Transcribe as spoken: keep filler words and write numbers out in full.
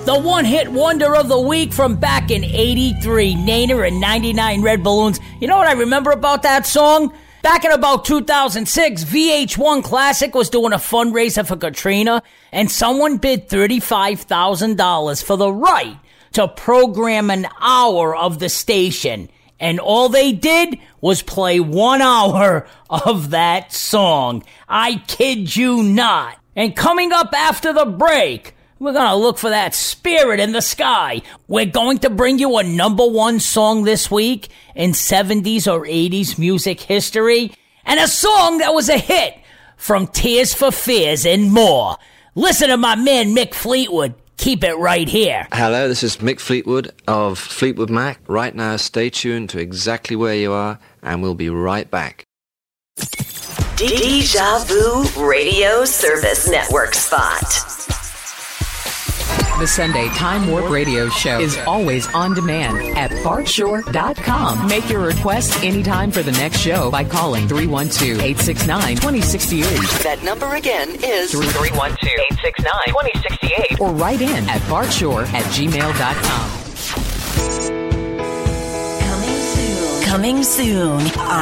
The one-hit wonder of the week from back in eighty-three, Nana and ninety-nine Red Balloons. You know what I remember about that song? Back in about two thousand six, V H one Classic was doing a fundraiser for Katrina, and someone bid thirty-five thousand dollars for the right to program an hour of the station. And all they did was play one hour of that song. I kid you not. And coming up after the break, we're going to look for that spirit in the sky. We're going to bring you a number one song this week in seventies or eighties music history, and a song that was a hit from Tears for Fears and more. Listen to my man Mick Fleetwood. Keep it right here. Hello, this is Mick Fleetwood of Fleetwood Mac. Right now, stay tuned to exactly where you are, and we'll be right back. Deja Vu Radio Service Network spot. The Sunday Time Warp Radio Show is always on demand at bart shore dot com. Make your request anytime for the next show by calling three one two, eight six nine, two zero six eight. That number again is three one two, eight six nine, two zero six eight. Or write in at bart shore at gmail dot com. coming soon. Coming soon.